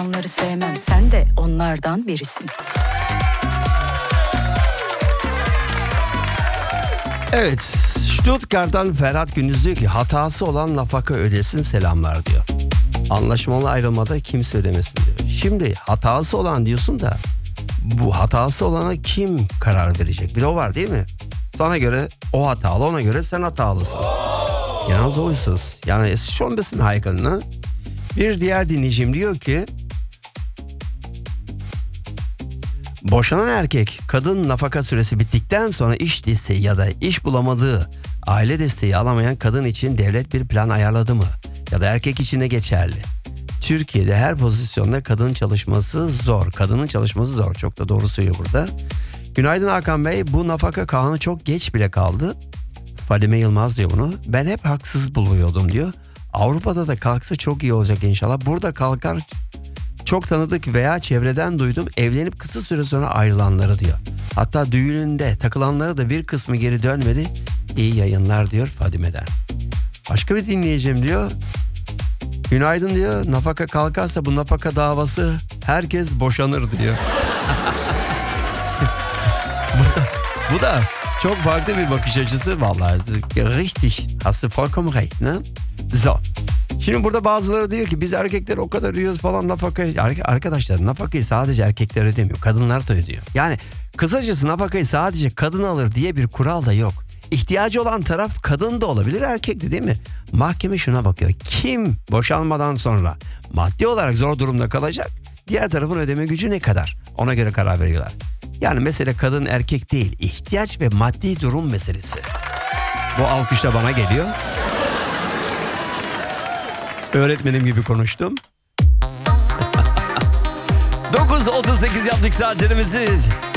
yalanları sevmem, sen de onlardan birisin. Evet, Stuttgart'tan Ferhat Gündüz diyor ki hatası olan nafaka ödesin, selamlar diyor. Anlaşmalı ayrılmada kimse ödemesin diyor. Şimdi hatası olan diyorsun da bu hatası olana kim karar verecek? Bir de o var değil mi? Sana göre o hatalı, ona göre sen hatalısın. Yalnız oysuz. Yani es ist schon ein bisschen heikel, ne? Bir diğer dinleyicim diyor ki boşanan erkek kadın nafaka süresi bittikten sonra iş desteği ya da iş bulamadığı, aile desteği alamayan kadın için devlet bir plan ayarladı mı? Ya da erkek için de geçerli. Türkiye'de her pozisyonda kadın çalışması zor. Kadının çalışması zor. Çok da doğru söylüyor burada. Günaydın Hakan Bey. Bu nafaka kanunu çok geç bile kaldı. Fadime Yılmaz diyor bunu. Ben hep haksız buluyordum diyor. Avrupa'da da kalksa çok iyi olacak inşallah. Burada kalkar, çok tanıdık veya çevreden duydum, evlenip kısa süre sonra ayrılanları diyor. Hatta düğününde takılanları da bir kısmı geri dönmedi. İyi yayınlar diyor Fadime'den. Başka bir dinleyicim diyor. Günaydın diyor. Nafaka kalkarsa bu nafaka davası herkes boşanır diyor. bu da çok farklı bir bakış açısı. Vallahi richtig. Hast du vollkommen recht, ne? So. Şimdi burada bazıları diyor ki biz erkekler o kadar ödüyoruz falan nafakayı. Arkadaşlar nafakayı sadece erkekler ödemiyor. Kadınlar da ödüyor. Yani kısacası nafakayı sadece kadın alır diye bir kural da yok. İhtiyacı olan taraf kadın da olabilir, erkek de, değil mi? Mahkeme şuna bakıyor. Kim boşanmadan sonra maddi olarak zor durumda kalacak? Diğer tarafın ödeme gücü ne kadar? Ona göre karar veriyorlar. Yani mesele kadın erkek değil, ihtiyaç ve maddi durum meselesi. Bu alkış da bana geliyor. Öğretmenim gibi konuştum. 9.38 yaptık saatlerimizi.